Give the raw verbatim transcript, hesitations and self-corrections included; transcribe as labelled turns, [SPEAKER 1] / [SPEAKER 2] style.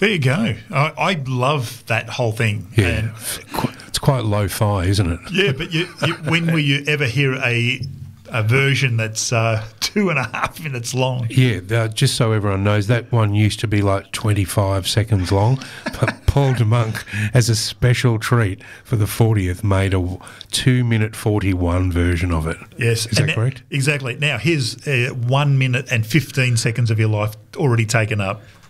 [SPEAKER 1] There you go. I, I love that whole thing.
[SPEAKER 2] Yeah,
[SPEAKER 1] And,
[SPEAKER 2] it's quite lo-fi, isn't it?
[SPEAKER 1] yeah, but you, you, when will you ever hear a a version that's uh, two and a half minutes long?
[SPEAKER 2] Yeah, uh, just so everyone knows, that one used to be like twenty-five seconds long, but Paul de Monk, as a special treat for the fortieth, made a two minute forty-one version of it.
[SPEAKER 1] Yes.
[SPEAKER 2] Is
[SPEAKER 1] and
[SPEAKER 2] that
[SPEAKER 1] na-
[SPEAKER 2] correct?
[SPEAKER 1] Exactly. Now, here's uh, one minute and fifteen seconds of your life already taken up.